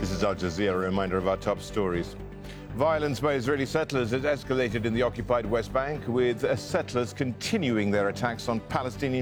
This is Al Jazeera, a reminder of our top stories. Violence by Israeli settlers has escalated in the occupied West Bank, with settlers continuing their attacks on Palestinian